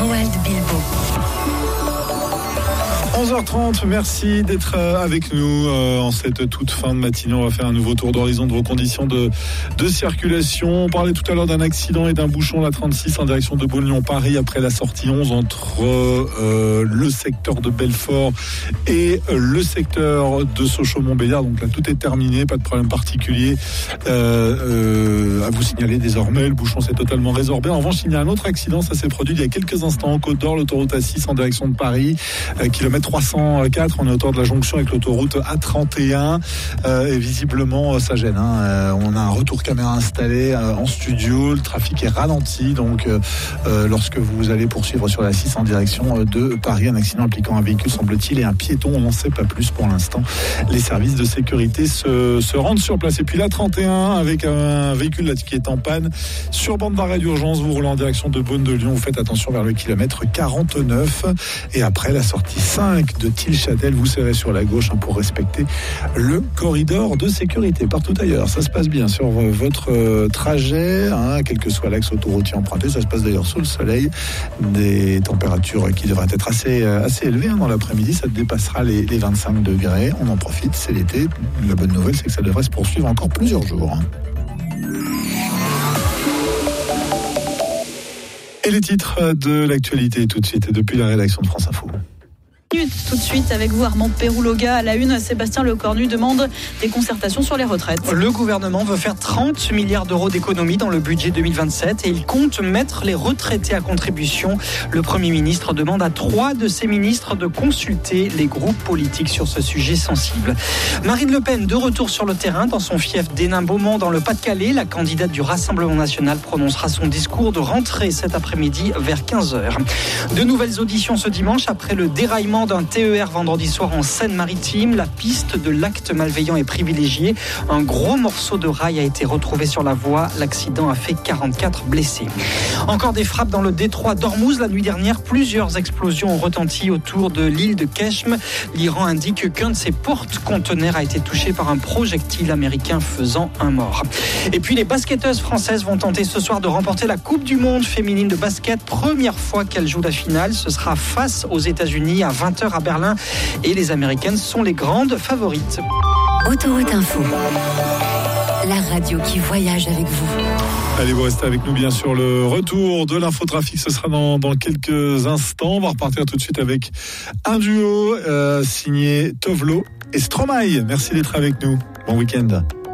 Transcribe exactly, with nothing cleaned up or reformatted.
Romuald Bilbo. onze heures trente, merci d'être avec nous en cette toute fin de matinée. On va faire un nouveau tour d'horizon de vos conditions de, de circulation. On parlait tout à l'heure d'un accident et d'un bouchon, la trente-six en direction de Beaune-Lyon-Paris après la sortie onze entre euh, le secteur de Belfort et le secteur de Sochaux-Montbéliard. Donc là, tout est terminé, pas de problème particulier euh, euh, à vous signaler désormais. Le bouchon s'est totalement résorbé. En revanche, il y a un autre accident, ça s'est produit il y a quelques instants en Côte d'Or, l'autoroute A six en direction de Paris, euh, kilomètre trois cent quatre, on est autour de la jonction avec l'autoroute A trente et un euh, et visiblement ça gêne, hein. euh, on a un retour caméra installé euh, en studio, le trafic est ralenti donc euh, euh, lorsque vous allez poursuivre sur la six en direction de Paris, un accident impliquant un véhicule semble-t-il et un piéton, on n'en sait pas plus pour l'instant. Les services de sécurité se, se rendent sur place. Et puis la trente et un avec un véhicule là, qui est en panne sur bande d'arrêt d'urgence, vous roulez en direction de Beaune-de-Lyon, vous faites attention vers le kilomètre quarante-neuf et après la sortie cinq de Tille-Châtel, vous serrez sur la gauche hein, pour respecter le corridor de sécurité. Partout ailleurs, ça se passe bien sur votre euh, trajet, hein, quel que soit l'axe autoroutier emprunté, ça se passe d'ailleurs sous le soleil, des températures qui devraient être assez, euh, assez élevées hein, dans l'après-midi, ça dépassera les, les vingt-cinq degrés, on en profite, c'est l'été. La bonne nouvelle, c'est que ça devrait se poursuivre encore plusieurs jours. Hein. Et les titres de l'actualité tout de suite, depuis la rédaction de France Info. Tout de suite avec vous Armand Pérouloga à la une. Sébastien Lecornu demande des concertations sur les retraites. Le gouvernement veut faire trente milliards d'euros d'économies dans le budget deux mille vingt-sept et il compte mettre les retraités à contribution. Le Premier ministre demande à trois de ses ministres de consulter les groupes politiques sur ce sujet sensible. Marine Le Pen de retour sur le terrain dans son fief d'Hénin-Beaumont dans le Pas-de-Calais. La candidate du Rassemblement national prononcera son discours de rentrée cet après-midi vers quinze heures. De nouvelles auditions ce dimanche après le déraillement d'un T E R vendredi soir en Seine-Maritime. La piste de l'acte malveillant est privilégiée. Un gros morceau de rail a été retrouvé sur la voie. L'accident a fait quarante-quatre blessés. Encore des frappes dans le détroit d'Ormuz. La nuit dernière, plusieurs explosions ont retenti autour de l'île de Keshm. L'Iran indique qu'un de ses porte-conteneurs a été touché par un projectile américain faisant un mort. Et puis les basketteuses françaises vont tenter ce soir de remporter la Coupe du Monde féminine de basket. Première fois qu'elles jouent la finale. Ce sera face aux États-Unis à vingt heures à Berlin et les Américaines sont les grandes favorites. Autoroute Info, la radio qui voyage avec vous. Allez, vous restez avec nous bien sûr. Le retour de l'infotrafic, ce sera dans, dans quelques instants. On va repartir tout de suite avec un duo euh, signé Tovlo et Stromae. Merci d'être avec nous. Bon week-end.